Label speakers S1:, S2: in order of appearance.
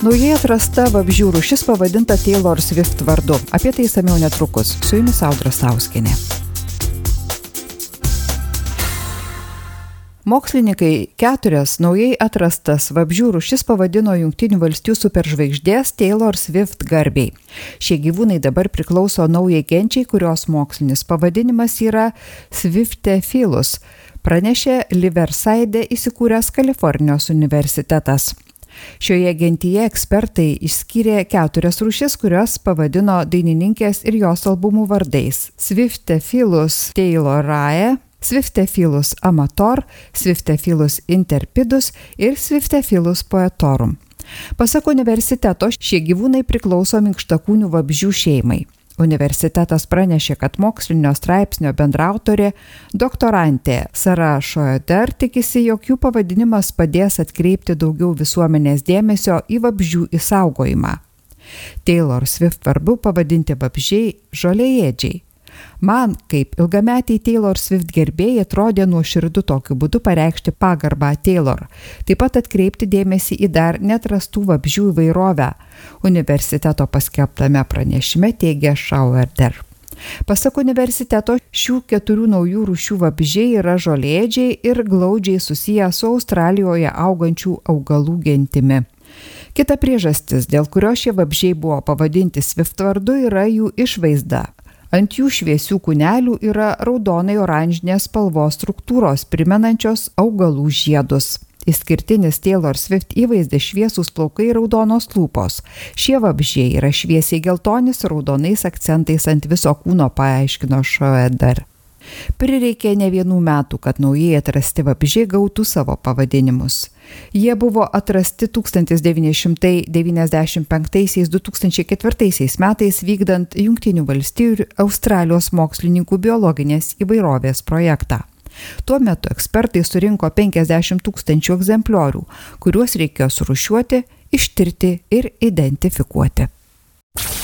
S1: Naujai atrasta vabzdžių rūšis pavadinta Taylor Swift vardu. Apie tai išsamiau netrukus. Su jumis Audra Stauskienė. Mokslininkai 4 naujai atrastas vabzdžių rūšis pavadino Jungtinių valstijų superžvaigždės Taylor Swift garbei. Šie gyvūnai dabar priklauso naujai genčiai, kurios mokslinis pavadinimas yra Swiftophilus, pranešė Riverside įsikūręs Kalifornijos universitetas. Šioje gentyje ekspertai išskyrė 4 rūšis, kurios pavadino dainininkės ir jos albumų vardais: Swiftophilus taylorae, Swiftophilus amator, Swiftophilus interpidus ir Swiftophilus poetorum. Pasak universiteto, šie gyvūnai priklauso minkštakūnių vabzdžių šeimai. Universitetas pranešė, kad mokslinio straipsnio bendraautorė doktorantė Sara Schroeder tikisi, jog jų pavadinimas padės atkreipti daugiau visuomenės dėmesio į vabzdžių išsaugojimą. Taylor Swift vardu pavadinti vabzdžiai žolėėdžiai. Man, kaip ilgametiai Taylor Swift gerbėjai, atrodė nuoširdu tokiu būdu pareikšti pagarbą Taylor, taip pat atkreipti dėmesį į dar neatrastų vabzdžių įvairovę, universiteto paskelbtame pranešime teigia Schroeder. Pasak universiteto, šių 4 naujų rūšių vabzdžiai yra žolėdžiai ir glaudžiai susiję su Australijoje augančių augalų gentimi. Kita priežastis, dėl kurio šie vabzdžiai buvo pavadinti Swift vardu, yra jų išvaizda. Ant jų šviesių kūnelių yra raudonai oranžinės spalvos struktūros, primenančios augalų žiedus. Išskirtinis Taylor Swift įvaizdis šviesūs plaukai, raudonos lūpos. Šie vabzdžiai yra šviesiai geltoni su raudonais akcentais ant viso kūno, paaiškino Schroeder. Prireikė ne 1 metų, kad naujai atrasti vabzdžiai gautų savo pavadinimus. Jie buvo atrasti 1995–2004 metais vykdant Jungtinių valstijų ir Australijos mokslininkų biologinės įvairovės projektą. Tuo metu ekspertai surinko 50 000 egzempliorių, kuriuos reikėjo surūšiuoti, ištirti ir identifikuoti.